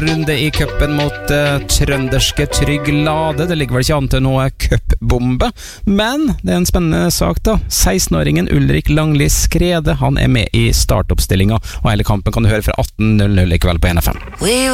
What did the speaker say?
runde i cupen mot trønderske Trygg Lade. Det ligger vel ikke an til noe cupbombe, men det en spennende sak da. 16-åringen Ulrik Langli Skrede, han med i startoppstillinga, og hele kampen kan du høre fra 18:00 i kveld på NFM.